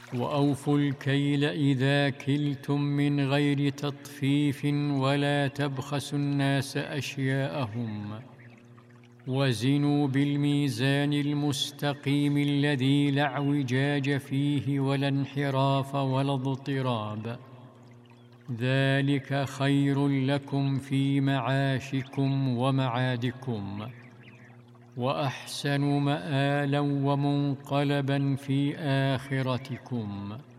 وأوفوا الكيل إذا كلتم من غير تطفيف ولا تبخسوا الناس أشياءهم، وزنوا بالميزان المستقيم الذي لا اعوجاج فيه ولا انحراف ولا اضطراب، ذلك خير لكم في معاشكم ومعادكم، وأحسن مآلا ومنقلبا في آخرتكم.